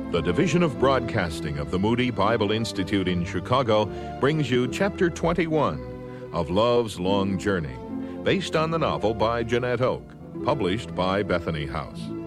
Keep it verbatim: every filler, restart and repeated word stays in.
The Division of Broadcasting of the Moody Bible Institute in Chicago brings you Chapter twenty-one of Love's Long Journey, based on the novel by Jeanette Oke, published by Bethany House.